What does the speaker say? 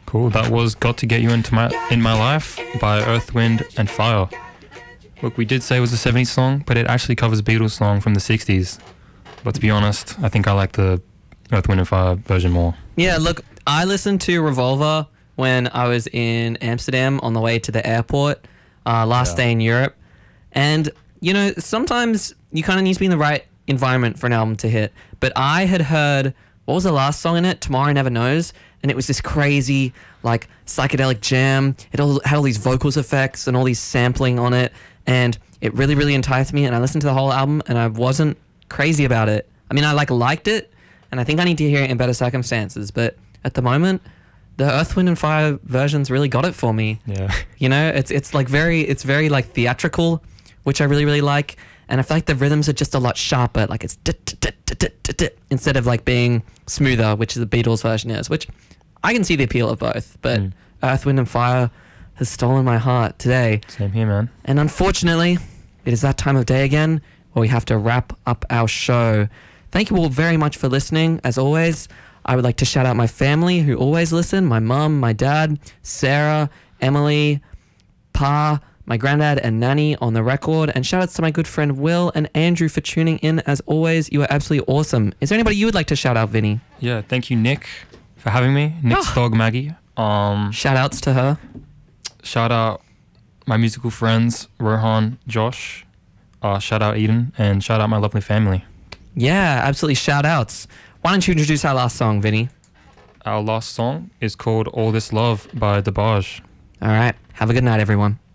Cool. That was "Got to Get You in My Life" by Earth, Wind and Fire. Look, we did say it was a 70s song, but it actually covers a Beatles song from the 60s. But to be honest, I think I like the Earth, Wind and Fire version more. Yeah, look, I listened to Revolver when I was in Amsterdam on the way to the airport last day in Europe. And, you know, sometimes you kind of need to be in the right environment for an album to hit. But I had heard, what was the last song in it? Tomorrow Never Knows. And it was this crazy, like, psychedelic jam. It all had all these vocals effects and all these sampling on it. And it really, really enticed me. And I listened to the whole album and I wasn't crazy about it. I mean, I liked it. And I think I need to hear it in better circumstances. But at the moment, the Earth, Wind and Fire versions really got it for me. Yeah. You know, it's very like theatrical, which I really, really like. And I feel like the rhythms are just a lot sharper. Like it's instead of like being smoother, which the Beatles version is, which I can see the appeal of both. But Earth, Wind and Fire has stolen my heart today. Same here, man. And unfortunately, it is that time of day again where we have to wrap up our show. Thank you all very much for listening. As always, I would like to shout out my family who always listen. My mum, my dad, Sarah, Emily, Pa, my granddad and Nanny on the record. And shout outs to my good friend Will and Andrew for tuning in. As always, you are absolutely awesome. Is there anybody you would like to shout out, Vinny? Yeah, thank you, Nick, for having me. Nick's dog, Maggie. Shout outs to her. Shout out my musical friends, Rohan, Josh. Shout out Eden. And shout out my lovely family. Yeah, absolutely. Shout outs. Why don't you introduce our last song, Vinny? Our last song is called All This Love by DeBarge. All right. Have a good night, everyone.